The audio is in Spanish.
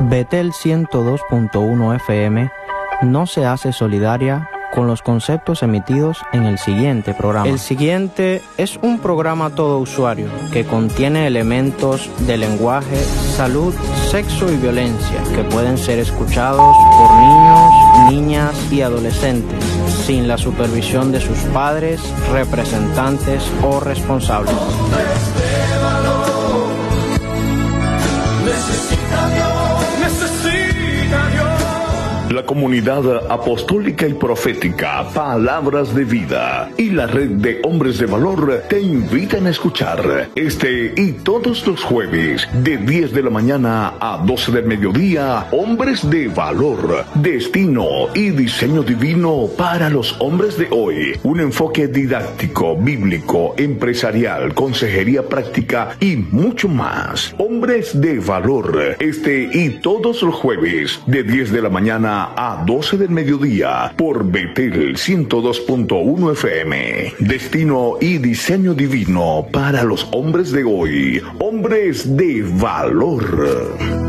Betel 102.1 FM no se hace solidaria con los conceptos emitidos en el siguiente programa. El siguiente es un programa todo usuario que contiene elementos de lenguaje, salud, sexo y violencia que pueden ser escuchados por niños, niñas y adolescentes sin la supervisión de sus padres, representantes o responsables. La comunidad apostólica y profética Palabras de Vida y la red de hombres de valor te invitan a escuchar este y todos los jueves de 10 de la mañana a 12 del mediodía, Hombres de Valor, Destino y Diseño Divino para los hombres de hoy. Un enfoque didáctico, bíblico, empresarial, consejería práctica y mucho más. Hombres de Valor, este y todos los jueves de 10 de la mañana a 12 del mediodía por Betel 102.1 FM. Destino y Diseño Divino para los hombres de hoy. Hombres de Valor.